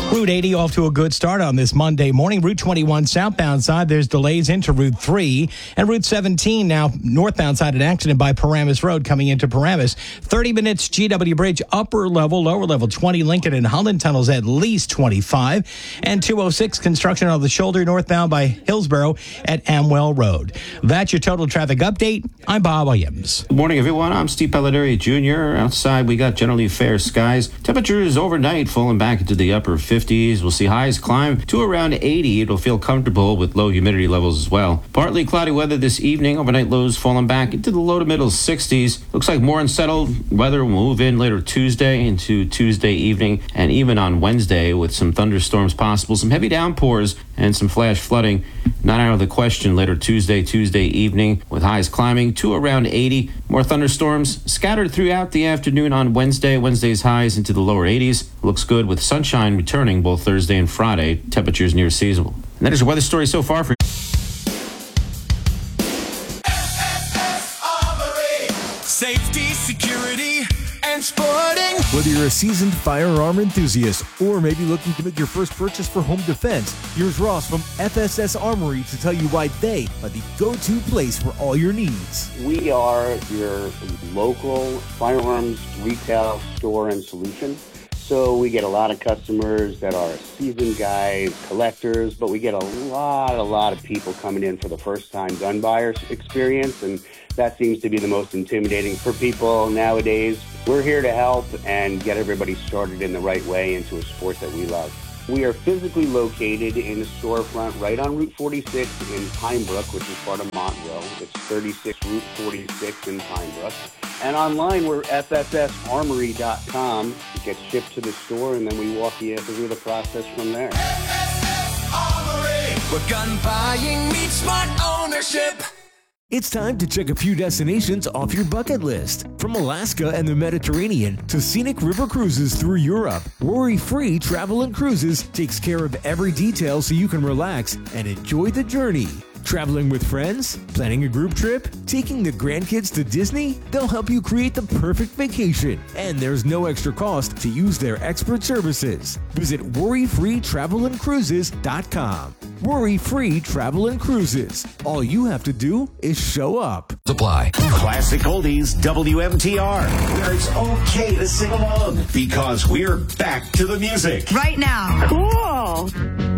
Route 80 off to a good start on this Monday morning. Route 21 southbound side, there's delays into Route 3. And Route 17 now northbound side, an accident by Paramus Road coming into Paramus. 30 minutes GW Bridge, upper level, lower level 20. Lincoln and Holland tunnels at least 25. And 206 construction on the shoulder northbound by Hillsborough at Amwell Road. That's your total traffic update. I'm Bob Williams. Good morning, everyone. I'm Steve Pellettieri Jr. Outside, we got generally fair skies. Temperatures overnight falling back into the upper 50s. We'll see highs climb to around 80. It'll feel comfortable with low humidity levels as well. Partly cloudy weather this evening. Overnight lows falling back into the low to middle 60s. Looks like more unsettled weather will move in later Tuesday into Tuesday evening and even on Wednesday with some thunderstorms possible, some heavy downpours and some flash flooding. Not out of the question later Tuesday evening with highs climbing to around 80. More thunderstorms scattered throughout the afternoon on Wednesday. Wednesday's highs into the lower 80s. Looks good with sunshine returning both Thursday and Friday. Temperatures near seasonal. And that is your weather story so far for safety, security, and sporting. Whether you're a seasoned firearm enthusiast or maybe looking to make your first purchase for home defense, here's Ross from FSS Armory to tell you why they are the go-to place for all your needs. We are your local firearms retail store and solution. So we get a lot of customers that are seasoned guys, collectors, but we get a lot of people coming in for the first time gun buyer experience, and that seems to be the most intimidating for people nowadays. We're here to help and get everybody started in the right way into a sport that we love. We are physically located in a storefront right on Route 46 in Pinebrook, which is part of Montville. It's 36 Route 46 in Pinebrook. And online, we're fssarmory.com. It gets shipped to the store, and then we walk you through the process from there. FSS Armory, where gun buying meets smart ownership. It's time to check a few destinations off your bucket list. From Alaska and the Mediterranean to scenic river cruises through Europe, Worry-Free Travel and Cruises takes care of every detail so you can relax and enjoy the journey. Traveling with friends? Planning a group trip? Taking the grandkids to Disney? They'll help you create the perfect vacation. And there's no extra cost to use their expert services. Visit worryfreetravelandcruises.com. Worry-Free Travel and Cruises. All you have to do is show up. Supply. Classic Oldies WMTR, where it's okay to sing along because we're back to the music. Right now. Cool.